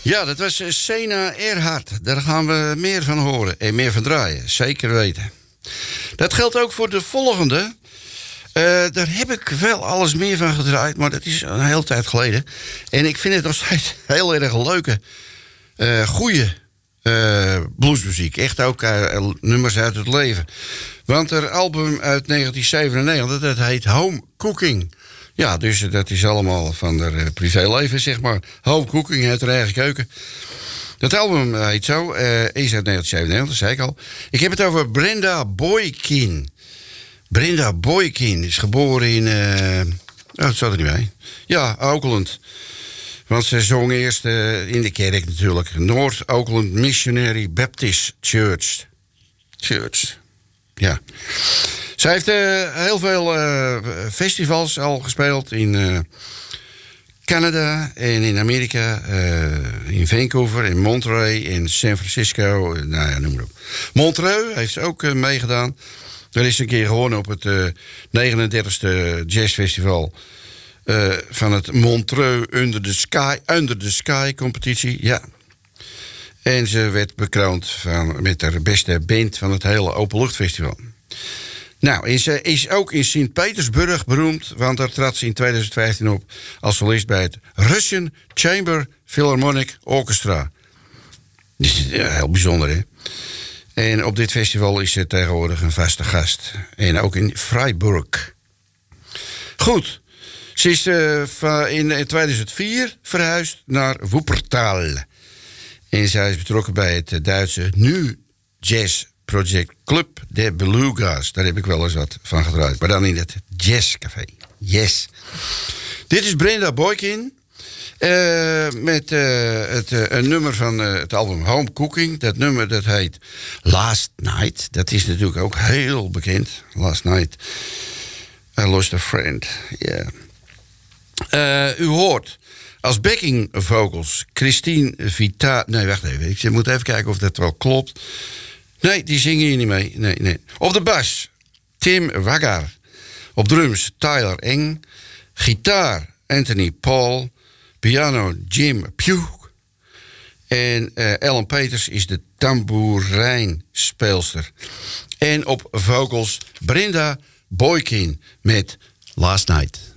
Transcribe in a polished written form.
Ja, dat was Sena Earhart. Daar gaan we meer van horen en meer van draaien. Zeker weten. Dat geldt ook voor de volgende. Daar heb ik wel alles meer van gedraaid, maar dat is een hele tijd geleden. En ik vind het nog steeds heel erg leuke, goede bluesmuziek. Echt ook nummers uit het leven. Want er album uit 1997, dat heet Home Cooking. Ja, dus dat is allemaal van haar privéleven, zeg maar. Home Cooking uit haar eigen keuken. Dat album heet zo, is uit 1997, zei ik al. Ik heb het over Brenda Boykin. Brenda Boykin is geboren in... dat staat er niet bij. Ja, Oakland. Want ze zong eerst in de kerk natuurlijk. North Oakland Missionary Baptist Church. Ja. Zij heeft heel veel festivals al gespeeld in Canada en in Amerika. In Vancouver, in Monterey, in San Francisco. Nou ja, noem maar op. Montreux heeft ze ook meegedaan. Daar is een keer gewonnen op het 39e jazzfestival van het Montreux Under the Sky competitie. Ja. En ze werd bekroond met de beste band van het hele Openluchtfestival. Nou, en ze is ook in Sint-Petersburg beroemd, want daar trad ze in 2015 op als solist bij het Russian Chamber Philharmonic Orchestra. Dat is heel bijzonder, hè? En op dit festival is ze tegenwoordig een vaste gast. En ook in Freiburg. Goed. Ze is in 2004 verhuisd naar Wuppertal. En zij is betrokken bij het Duitse Nu Jazz Project Club de Beluga's. Daar heb ik wel eens wat van gedraaid. Maar dan in het jazzcafé. Yes. Dit is Brenda Boykin. Met een nummer van het album Home Cooking. Dat nummer dat heet Last Night. Dat is natuurlijk ook heel bekend. Last Night I Lost a Friend. Yeah. U hoort als backing vocals Christine Vita... Nee, wacht even. Ik moet even kijken of dat wel klopt. Nee, die zingen hier niet mee. Nee. Op de bas Tim Waggar. Op drums Tyler Eng. Gitaar Anthony Paul. Piano Jim Pugh. En Ellen Peters is de tamboerijnspeelster. En op vocals Brenda Boykin met Last Night.